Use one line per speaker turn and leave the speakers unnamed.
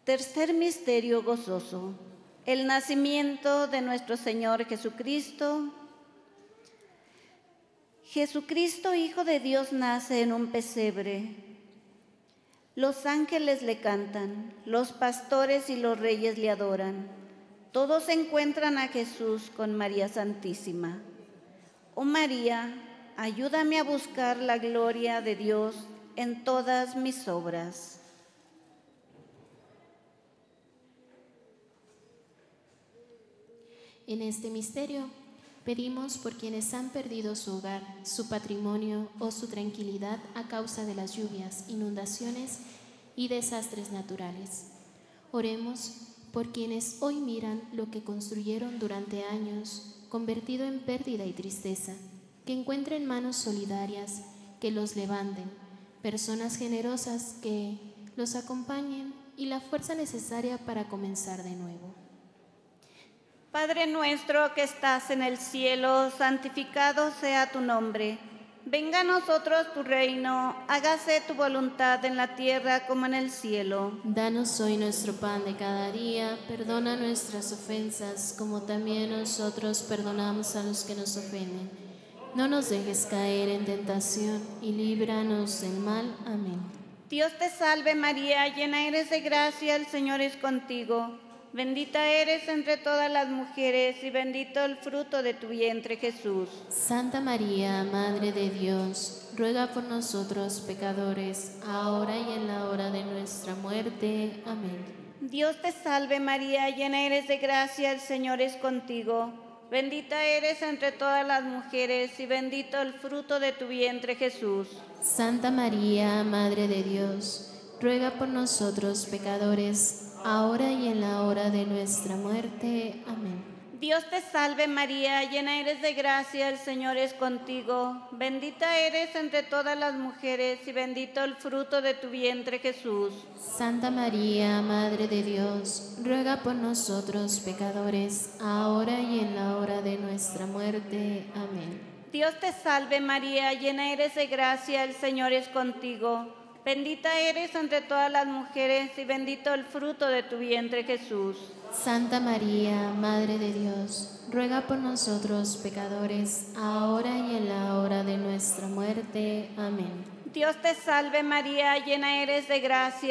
Tercer misterio gozoso: el nacimiento de nuestro Señor Jesucristo. Jesucristo, Hijo de Dios, nace en un pesebre. Los ángeles le cantan, los pastores y los reyes le adoran. Todos encuentran a Jesús con María Santísima. Oh María, ayúdame a buscar la gloria de Dios en todas mis obras.
En este misterio pedimos por quienes han perdido su hogar, su patrimonio o su tranquilidad a causa de las lluvias, inundaciones y desastres naturales. Oremos por quienes hoy miran lo que construyeron durante años convertido en pérdida y tristeza, que encuentren manos solidarias que los levanten, personas generosas que los acompañen y la fuerza necesaria para comenzar de nuevo.
Padre nuestro que estás en el cielo, santificado sea tu nombre. Venga a nosotros tu reino, hágase tu voluntad en la tierra como en el cielo.
Danos hoy nuestro pan de cada día, perdona nuestras ofensas, como también nosotros perdonamos a los que nos ofenden. No nos dejes caer en tentación y líbranos del mal. Amén.
Dios te salve María, llena eres de gracia, el Señor es contigo. Bendita eres entre todas las mujeres y bendito el fruto de tu vientre, Jesús.
Santa María, Madre de Dios, ruega por nosotros pecadores, ahora y en la hora de nuestra muerte. Amén.
Dios te salve María, llena eres de gracia, el Señor es contigo. Bendita eres entre todas las mujeres y bendito el fruto de tu vientre, Jesús.
Santa María, Madre de Dios, ruega por nosotros pecadores, ahora y en la hora de nuestra muerte. Amén.
Dios te salve María, llena eres de gracia, el Señor es contigo. Bendita eres entre todas las mujeres y bendito el fruto de tu vientre, Jesús.
Santa María, Madre de Dios, ruega por nosotros pecadores, ahora y en la hora de nuestra muerte. Amén.
Dios te salve María, llena eres de gracia, el Señor es contigo. Bendita eres entre todas las mujeres y bendito el fruto de tu vientre, Jesús.
Santa María, Madre de Dios, ruega por nosotros pecadores, ahora y en la hora de nuestra muerte. Amén.
Dios te salve María, llena eres de gracia.